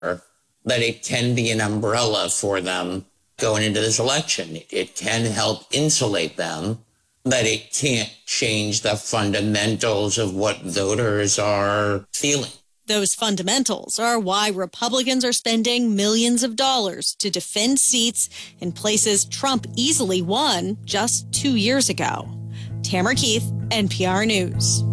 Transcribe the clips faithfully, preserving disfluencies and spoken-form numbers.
that it can be an umbrella for them going into this election. It can help insulate them, but it can't change the fundamentals of what voters are feeling. Those fundamentals are why Republicans are spending millions of dollars to defend seats in places Trump easily won just two years ago. Tamara Keith, N P R News.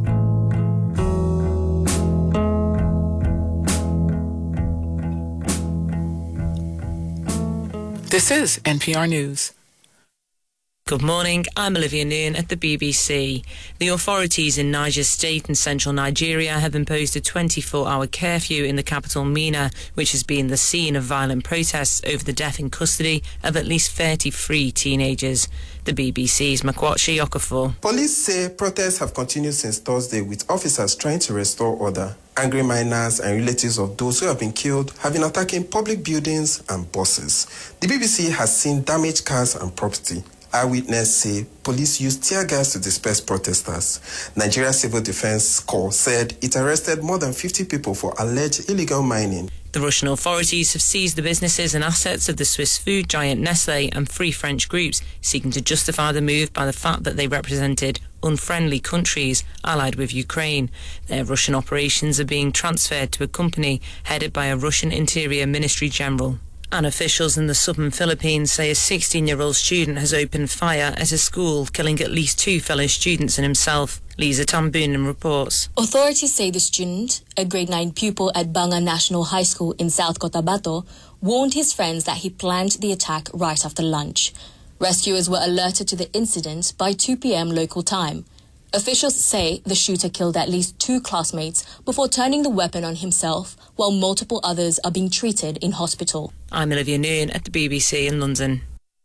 This is N P R News. Good morning, I'm Olivia Noon at the B B C. The authorities in Niger State and central Nigeria have imposed a twenty-four hour curfew in the capital Minna, which has been the scene of violent protests over the death in custody of at least thirty-three teenagers. The B B C's Makwachi Okafor. Police say protests have continued since Thursday, with officers trying to restore order. Angry miners and relatives of those who have been killed have been attacking public buildings and buses. The B B C has seen damaged cars and property. Eyewitnesses say police used tear gas to disperse protesters. Nigeria Civil Defense Corps said it arrested more than fifty people for alleged illegal mining. The Russian authorities have seized the businesses and assets of the Swiss food giant Nestlé and three French groups, seeking to justify the move by the fact that they represented unfriendly countries allied with Ukraine. Their Russian operations are being transferred to a company headed by a Russian Interior Ministry General. And officials in the southern Philippines say a sixteen-year-old student has opened fire at a school, killing at least two fellow students and himself. Lisa Tambunan reports. Authorities say the student, a grade nine pupil at Banga National High School in South Cotabato, warned his friends that he planned the attack right after lunch. Rescuers were alerted to the incident by two p.m. local time. Officials say the shooter killed at least two classmates before turning the weapon on himself, while multiple others are being treated in hospital. I'm Olivia Noon at the B B C in London.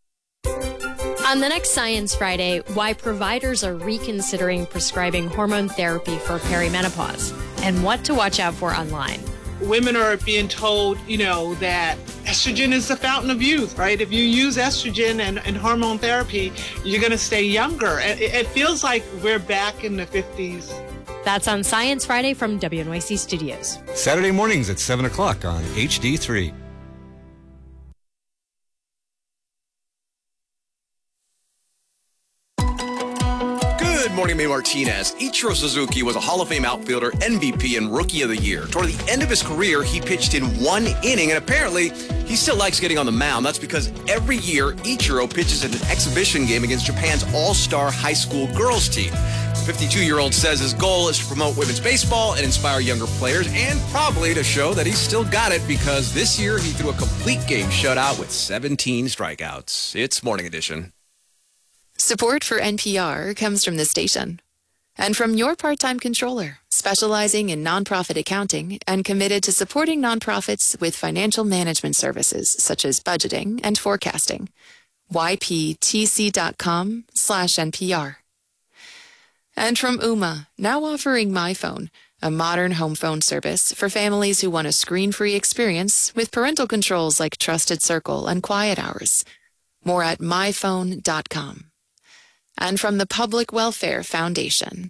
On the next Science Friday, why providers are reconsidering prescribing hormone therapy for perimenopause and what to watch out for online. Women are being told, you know, that estrogen is the fountain of youth, right? If you use estrogen and, and hormone therapy, you're going to stay younger. It, it feels like we're back in the fifties. That's on Science Friday from W N Y C Studios. Saturday mornings at seven o'clock on H D three. Good morning, May Martinez. Ichiro Suzuki was a Hall of Fame outfielder, M V P, and Rookie of the Year. Toward the end of his career, he pitched in one inning, and apparently he still likes getting on the mound. That's because every year, Ichiro pitches in an exhibition game against Japan's all-star high school girls team. The fifty-two-year-old says his goal is to promote women's baseball and inspire younger players, and probably to show that he's still got it, because this year he threw a complete game shutout with seventeen strikeouts. It's Morning Edition. Support for N P R comes from this station and from your part-time controller, specializing in nonprofit accounting and committed to supporting nonprofits with financial management services such as budgeting and forecasting. Y P T C dot com slash N P R. And from Ooma, now offering MyPhone, a modern home phone service for families who want a screen-free experience with parental controls like Trusted Circle and Quiet Hours. More at my phone dot com. And from the Public Welfare Foundation.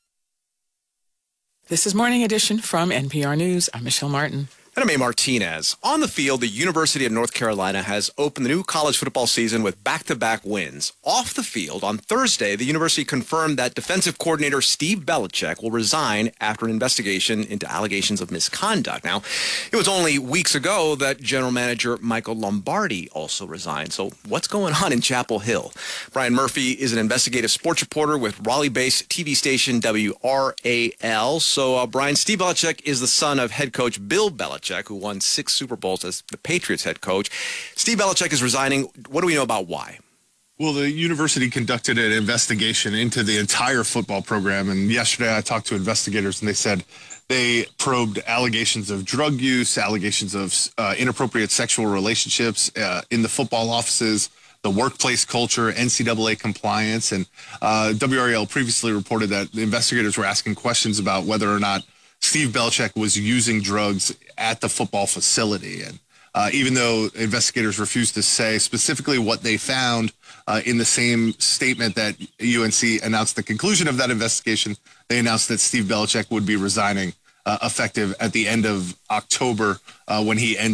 This is Morning Edition from N P R News. I'm Michelle Martin. And I'm A. Martinez. On the field, the University of North Carolina has opened the new college football season with back-to-back wins. Off the field, on Thursday, the university confirmed that defensive coordinator Steve Belichick will resign after an investigation into allegations of misconduct. Now, it was only weeks ago that general manager Michael Lombardi also resigned. So what's going on in Chapel Hill? Brian Murphy is an investigative sports reporter with Raleigh-based T V station W R A L. So, uh, Brian, Steve Belichick is the son of head coach Bill Belichick, who won six Super Bowls as the Patriots head coach. Steve Belichick is resigning. What do we know about why? Well, the university conducted an investigation into the entire football program, and yesterday I talked to investigators, and they said they probed allegations of drug use, allegations of uh, inappropriate sexual relationships uh, in the football offices, the workplace culture, N C double A compliance, and uh, W R A L previously reported that the investigators were asking questions about whether or not Steve Belichick was using drugs at the football facility. And uh, even though investigators refused to say specifically what they found uh, in the same statement that U N C announced the conclusion of that investigation, they announced that Steve Belichick would be resigning uh, effective at the end of October uh, when he ends